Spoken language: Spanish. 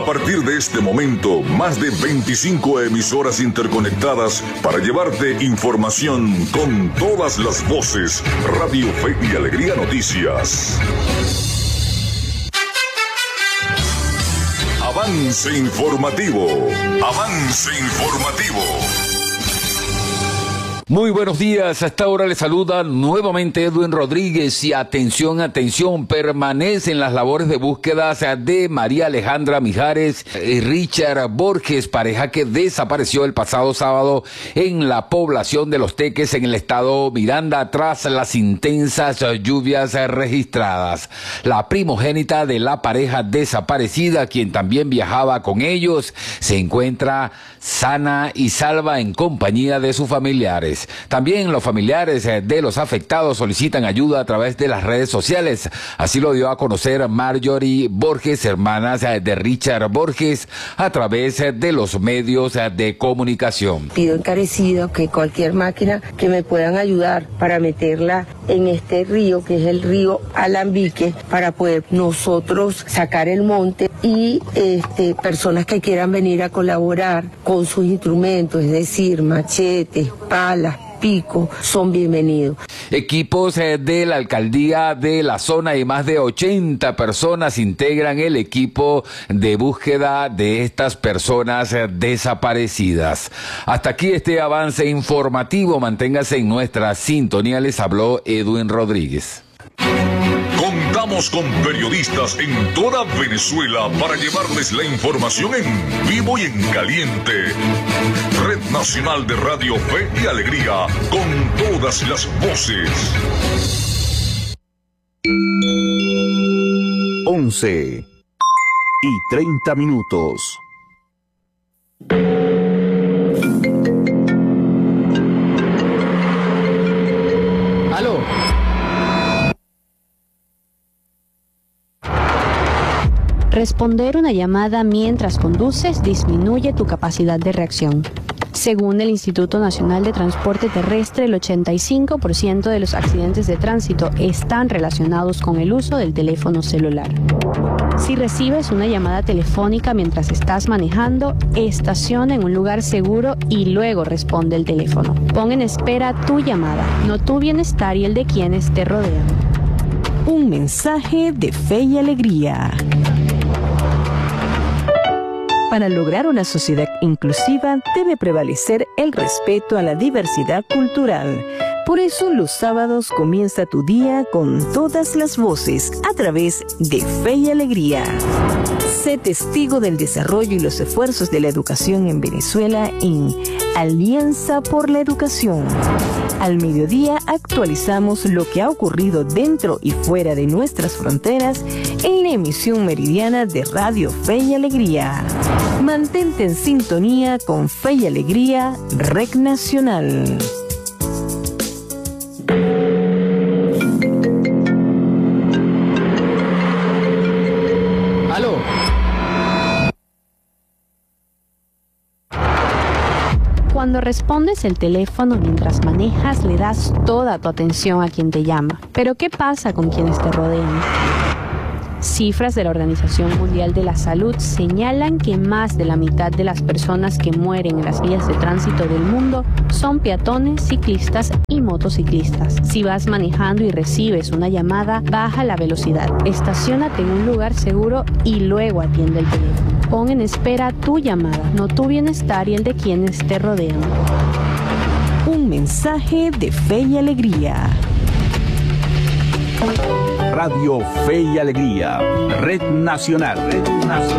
partir de este momento, más de 25 emisoras interconectadas para llevarte información con todas las voces. Radio Fe y Alegría Noticias. Avance informativo. Avance informativo. Muy buenos días, a esta hora le saluda nuevamente Edwin Rodríguez y atención, permanecen las labores de búsqueda de María Alejandra Mijares y Richard Borges, pareja que desapareció el pasado sábado en la población de Los Teques en el estado Miranda tras las intensas lluvias registradas. La primogénita de la pareja desaparecida, quien también viajaba con ellos, se encuentra sana y salva en compañía de sus familiares. También los familiares de los afectados solicitan ayuda a través de las redes sociales. Así lo dio a conocer Marjorie Borges, hermanas de Richard Borges, a través de los medios de comunicación. Pido encarecido que cualquier máquina que me puedan ayudar para meterla en este río, que es el río Alambique, para poder nosotros sacar el monte y personas que quieran venir a colaborar con sus instrumentos, es decir, machetes, palas, pico, son bienvenidos. Equipos de la alcaldía de la zona y más de 80 personas integran el equipo de búsqueda de estas personas desaparecidas. Hasta aquí este avance informativo. Manténgase en nuestra sintonía. Les habló Edwin Rodríguez. Contamos con periodistas en toda Venezuela para llevarles la información en vivo y en caliente. Red Nacional de Radio Fe y Alegría, con todas las voces. 11:30. ¿Aló? Responder una llamada mientras conduces disminuye tu capacidad de reacción. Según el Instituto Nacional de Transporte Terrestre, el 85% de los accidentes de tránsito están relacionados con el uso del teléfono celular. Si recibes una llamada telefónica mientras estás manejando, estaciona en un lugar seguro y luego responde el teléfono. Pon en espera tu llamada, no tu bienestar y el de quienes te rodean. Un mensaje de fe y alegría. Para lograr una sociedad inclusiva debe prevalecer el respeto a la diversidad cultural. Por eso los sábados comienza tu día con todas las voces a través de Fe y Alegría. Sé testigo del desarrollo y los esfuerzos de la educación en Venezuela en Alianza por la Educación. Al mediodía actualizamos lo que ha ocurrido dentro y fuera de nuestras fronteras en la emisión meridiana de Radio Fe y Alegría. Mantente en sintonía con Fe y Alegría, Red Nacional. ¿Aló? Cuando respondes el teléfono mientras manejas, le das toda tu atención a quien te llama. Pero ¿qué pasa con quienes te rodean? Cifras de la Organización Mundial de la Salud señalan que más de la mitad de las personas que mueren en las vías de tránsito del mundo son peatones, ciclistas y motociclistas. Si vas manejando y recibes una llamada, baja la velocidad, estaciónate en un lugar seguro y luego atiende el teléfono. Pon en espera tu llamada, no tu bienestar y el de quienes te rodean. Un mensaje de fe y alegría. Radio Fe y Alegría, Red Nacional.